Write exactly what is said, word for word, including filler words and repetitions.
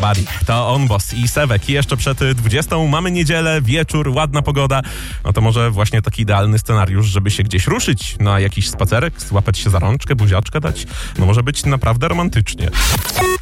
Nobody. To On Boss i Sewek. I jeszcze przed dwudziestą mamy niedzielę, wieczór, ładna pogoda. No to może właśnie taki idealny scenariusz, żeby się gdzieś ruszyć na jakiś spacerek, złapać się za rączkę, buziaczkę dać. No może być naprawdę romantycznie.